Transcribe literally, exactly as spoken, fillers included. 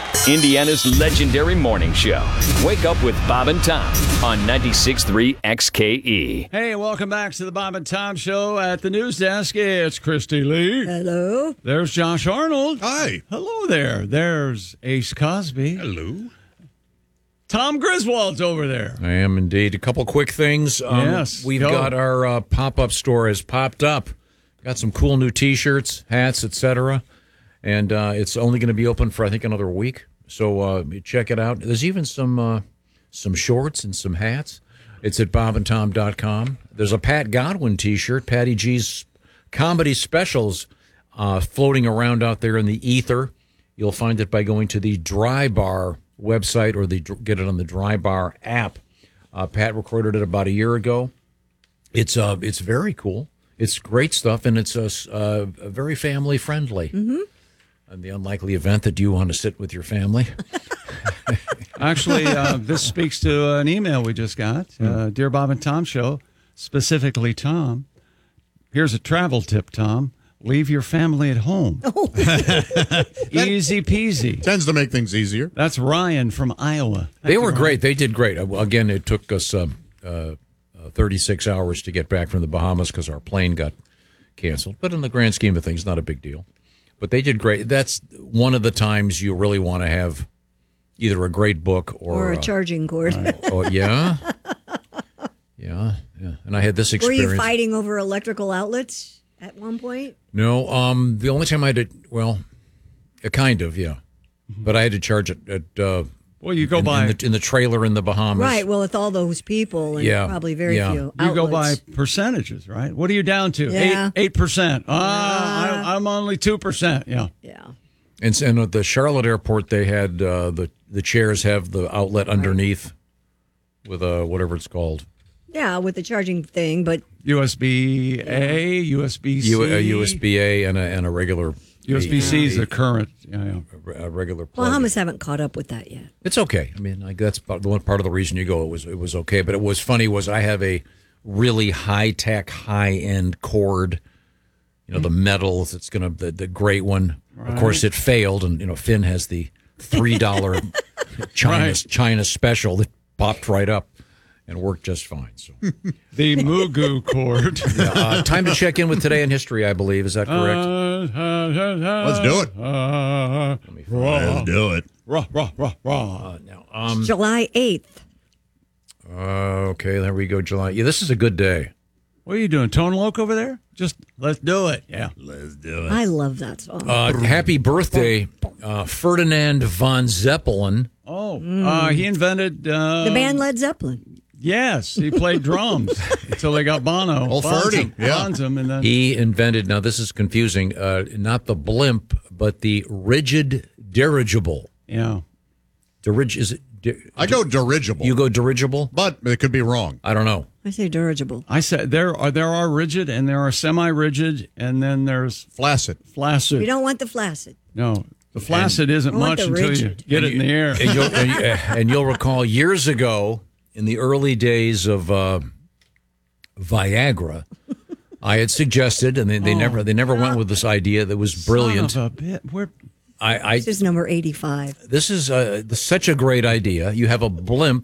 Indiana's legendary morning show. Wake up with Bob and Tom on ninety-six point three X K E. Hey, welcome back to the Bob and Tom Show. At the news desk, it's Christy Lee. Hello. There's Josh Arnold. Hi. Hello there. There's Ace Cosby. Hello. Tom Griswold's over there. I am indeed. A couple quick things. Um, yes. We've go. got our uh, pop-up store has popped up. Got some cool new T-shirts, hats, et cetera. And uh, it's only going to be open for, I think, another week. So uh, check it out. There's even some uh, some shorts and some hats. It's at bob and tom dot com. There's a Pat Godwin T-shirt, Patty G's comedy specials, uh, floating around out there in the ether. You'll find it by going to the Dry Bar website or the get it on the Dry Bar app. Uh, Pat recorded it about a year ago. It's uh, it's very cool. It's great stuff, and it's uh, uh, very family friendly. Mm-hmm. And the unlikely event that you want to sit with your family. Actually, uh, this speaks to an email we just got. Uh, Dear Bob and Tom Show, specifically Tom. Here's a travel tip, Tom. Leave your family at home. Oh. Easy peasy. Tends to make things easier. That's Ryan from Iowa. They were great. They did great. Uh, Again, it took us um, uh, uh, thirty-six hours to get back from the Bahamas because our plane got canceled. But in the grand scheme of things, not a big deal. But they did great. That's one of the times you really want to have either a great book or, Or a uh, charging cord. uh, oh, yeah. Yeah, yeah. And I had this Were experience. you fighting over electrical outlets at one point? No, um, the only time I did, well, uh, kind of, yeah. But I had to charge it at, uh, Well, you go in, by in the, in the trailer in the Bahamas. Right. Well, with all those people and Yeah, probably very yeah. few You go by outlets. percentages, right? What are you down to? Yeah. Eight eight percent. Ah, I, I'm only two percent. Yeah. Yeah. And, s- and at the Charlotte airport, they had uh, the the chairs have the outlet underneath with a whatever it's called. Yeah, with the charging thing, but U S B A, U S B C. U, a U S B A and a and a regular U S B C is a- the current. Yeah, yeah. a, a regular plug. Bahamas haven't caught up with that yet. It's okay. I mean, like, that's part- the one part of the reason you go. It was it was okay. But it was funny was I have a really high tech, high end cord. You know, the metals. It's gonna the, the great one. Of course, it failed, and you know, Finn has the three dollar China Right. China special that popped right up and worked just fine. So, The Mugu cord. uh, time to check in with Today in History. I believe is that correct? Let's do it. Uh, Let's do it. rah, rah, rah, rah. Uh, now, um, July eighth. uh, okay, there we go. July. Yeah, this is a good day. What are you doing? Tone Loc over there? Just let's do it. Yeah. Let's do it. I love that song. Uh, happy birthday, uh, Ferdinand von Zeppelin. Oh, uh, he invented uh, the band Led Zeppelin. Yes, he played drums until they got Bono. Oh, Bonds Ferdy, him- yeah. bonds him, and then He invented, now this is confusing, uh, not the blimp, but the rigid dirigible. yeah. Dirig- is it, di- I go dirigible, you go dirigible? but it could be wrong. I don't know. I say dirigible. I said there are there are rigid and there are semi-rigid and then there's Flaccid. flaccid. You don't want the flaccid. No, the flaccid isn't I want much the until rigid. you get it in the air. And you'll, and, you- and you'll recall years ago, in the early days of uh, Viagra, I had suggested, and they, they never they never went with this idea that was brilliant. Son of a bit. We're, I, I This is number eighty-five. This is uh, such a great idea. You have a blimp